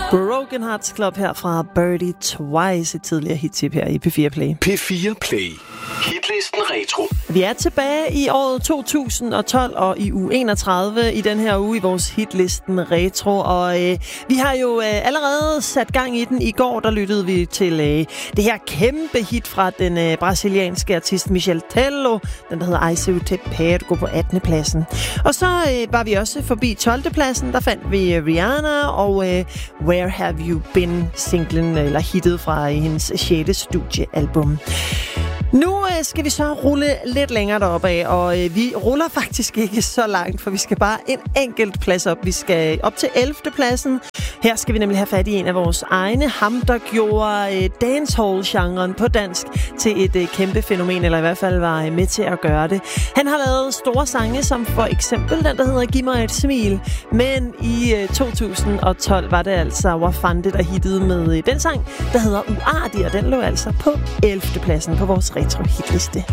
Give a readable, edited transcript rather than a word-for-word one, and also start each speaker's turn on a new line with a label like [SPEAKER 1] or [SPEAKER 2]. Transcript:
[SPEAKER 1] Broken Hearts Club her fra Birdie Twice, et tidligere hittip her i P4 Play.
[SPEAKER 2] P4 Play. Hitlisten Retro.
[SPEAKER 1] Vi er tilbage i året 2012 og i uge 31 i den her uge i vores hitlisten Retro. Og vi har jo allerede sat gang i den. I går der lyttede vi til det her kæmpe hit fra den brasilianske artist Michel Tello. Den der hedder I See You Te Pergo på 18. pladsen. Og så var vi også forbi 12. pladsen. Der fandt vi Rihanna og Where Have You Been, singlen eller hittet fra hendes 6. studiealbum. Nu skal vi så rulle lidt længere deroppe af, og vi ruller faktisk ikke så langt, for vi skal bare en enkelt plads op. Vi skal op til 11. pladsen. Her skal vi nemlig have fat i en af vores egne, ham der gjorde dancehall-genren på dansk til et kæmpe fænomen, eller i hvert fald var med til at gøre det. Han har lavet store sange, som for eksempel den, der hedder Giv mig et smil, men i 2012 var det altså Wafande, der hittede med den sang, der hedder Uartig, og den lå altså på 11. pladsen på vores retro-hitliste.